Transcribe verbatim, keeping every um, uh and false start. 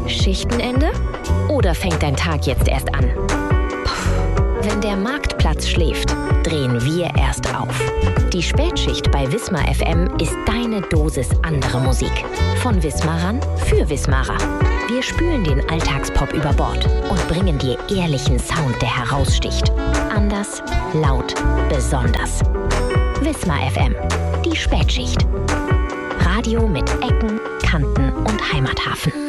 Schichtenende? Oder fängt dein Tag jetzt erst an? Puh, wenn der Marktplatz schläft, drehen wir erst auf. Die Spätschicht bei Wismar F M ist deine Dosis andere Musik. Von Wismarern für Wismarer. Wir spülen den Alltagspop über Bord und bringen dir ehrlichen Sound, der heraussticht. Anders, laut, besonders. Wismar F M, die Spätschicht. Radio mit Ecken, Kanten und Heimathafen.